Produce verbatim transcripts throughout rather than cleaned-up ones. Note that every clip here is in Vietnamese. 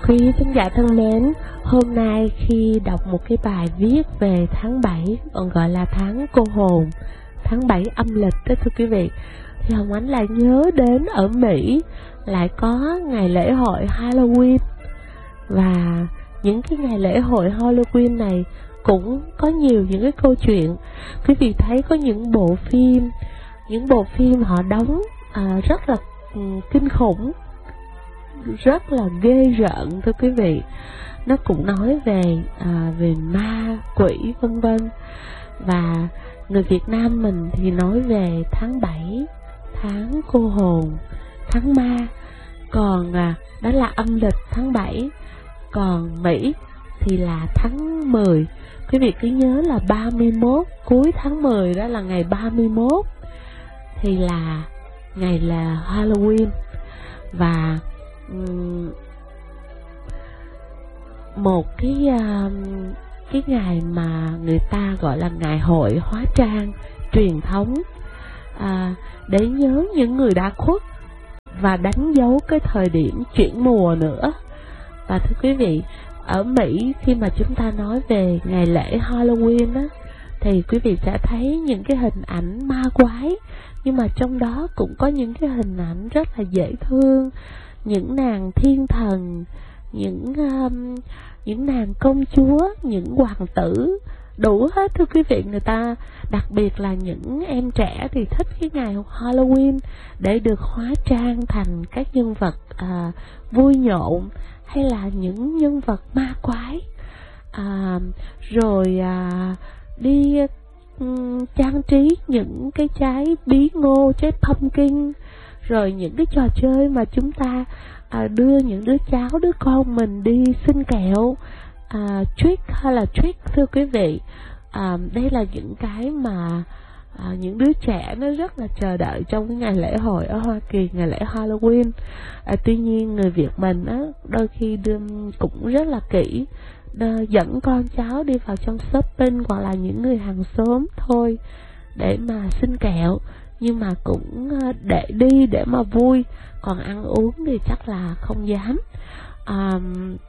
Quý khán giả thân mến, hôm nay khi đọc một cái bài viết về tháng bảy, còn gọi là tháng cô hồn, tháng bảy âm lịch đó thưa quý vị, thì Hồng Ánh lại nhớ đến ở Mỹ lại có ngày lễ hội Halloween. Và những cái ngày lễ hội Halloween này cũng có nhiều những cái câu chuyện. Quý vị thấy có những bộ phim, những bộ phim họ đóng à, rất là um, kinh khủng, rất là ghê rợn thưa quý vị. Nó cũng nói về à, về ma quỷ vân vân. Và người Việt Nam mình thì nói về tháng bảy, tháng cô hồn, tháng ma. Còn à, đó là âm lịch tháng bảy. Còn Mỹ thì là tháng mười. Quý vị cứ nhớ là ba mươi mốt, cuối tháng mười đó là ngày ba mươi mốt thì là ngày là Halloween. Và um, một cái uh, cái ngày mà người ta gọi là ngày hội hóa trang truyền thống, à, để nhớ những người đã khuất và đánh dấu cái thời điểm chuyển mùa nữa. Và thưa quý vị, ở Mỹ khi mà chúng ta nói về ngày lễ Halloween á, thì quý vị sẽ thấy những cái hình ảnh ma quái, nhưng mà trong đó cũng có những cái hình ảnh rất là dễ thương, những nàng thiên thần, những um, những nàng công chúa, những hoàng tử, đủ hết thưa quý vị. Người ta đặc biệt là những em trẻ thì thích cái ngày Halloween để được hóa trang thành các nhân vật à, vui nhộn, hay là những nhân vật ma quái, à, rồi à, đi um, trang trí những cái trái bí ngô, trái pumpkin, rồi những cái trò chơi mà chúng ta à, đưa những đứa cháu, đứa con mình đi xin kẹo, à, trick hay là trick thưa quý vị. À, đây là những cái mà à, những đứa trẻ nó rất là chờ đợi trong cái ngày lễ hội ở Hoa Kỳ, ngày lễ Halloween. À, tuy nhiên người Việt mình á, đôi khi đưa, cũng rất là kỹ, đơ, dẫn con cháu đi vào trong shopping hoặc là những người hàng xóm thôi để mà xin kẹo, nhưng mà cũng để đi để mà vui, còn ăn uống thì chắc là không dám. À,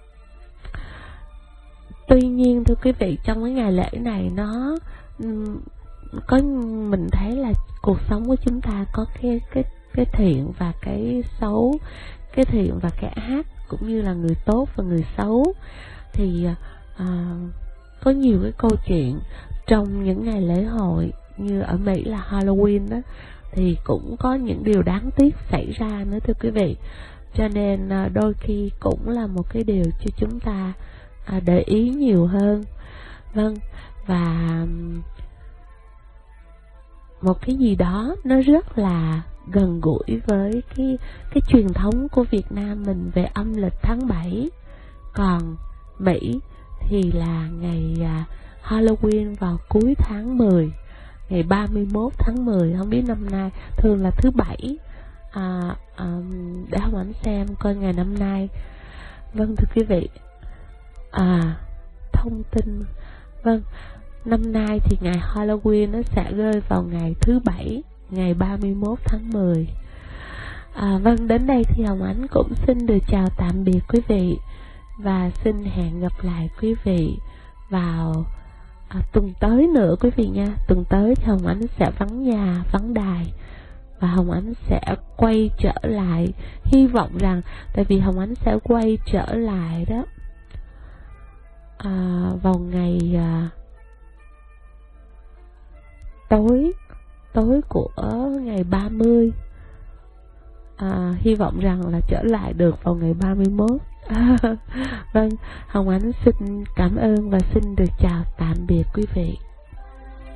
tuy nhiên thưa quý vị, trong cái ngày lễ này nó có, mình thấy là cuộc sống của chúng ta có cái cái cái thiện và cái xấu, cái thiện và cái ác, cũng như là người tốt và người xấu. Thì à, có nhiều cái câu chuyện trong những ngày lễ hội như ở Mỹ là Halloween đó, thì cũng có những điều đáng tiếc xảy ra nữa thưa quý vị. Cho nên à, đôi khi cũng là một cái điều cho chúng ta à, để ý nhiều hơn. Vâng, và một cái gì đó nó rất là gần gũi với cái cái truyền thống của Việt Nam mình về âm lịch tháng bảy. Còn Mỹ thì là ngày à, Halloween vào cuối tháng mười, ngày ba mươi mốt tháng mười, không biết năm nay thường là thứ bảy. À, à, để Hồng Ánh xem coi ngày năm nay. Vâng thưa quý vị, à, thông tin, vâng, năm nay thì ngày Halloween nó sẽ rơi vào ngày thứ bảy, ngày ba mươi mốt tháng mười. À, vâng, đến đây thì Hồng Ánh cũng xin được chào tạm biệt quý vị, và xin hẹn gặp lại quý vị vào à, tuần tới nữa quý vị nha. Tuần tới thì Hồng Ánh sẽ vắng nhà, vắng đài, và Hồng Ánh sẽ quay trở lại, hy vọng rằng, tại vì Hồng Ánh sẽ quay trở lại đó à, vào ngày à, tối tối của ngày ba mươi. À, hy vọng rằng là trở lại được vào ngày ba mươi mốt. À, vâng, Hồng Ánh xin cảm ơn và xin được chào tạm biệt quý vị.